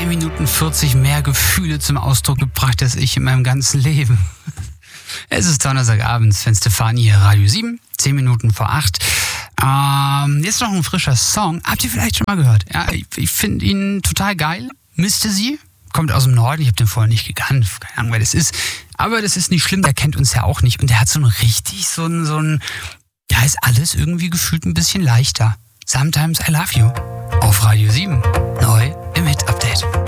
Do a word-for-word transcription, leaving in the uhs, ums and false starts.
zwei Minuten vierzig mehr Gefühle zum Ausdruck gebracht als ich in meinem ganzen Leben. Es ist Donnerstagabend, Sven Stefani hier, Radio sieben, zehn Minuten vor acht. Ähm, jetzt noch ein frischer Song. Habt ihr vielleicht schon mal gehört? Ja, ich, ich finde ihn total geil. Misste sie. Kommt aus dem Norden, ich habe den vorher nicht gekannt, keine Ahnung, wer das ist. Aber das ist nicht schlimm, der kennt uns ja auch nicht. Und der hat so ein richtig, so ein, so ein, da ist alles irgendwie gefühlt ein bisschen leichter. Sometimes I Love You. Auf Radio sieben. Neu im Hit-Update.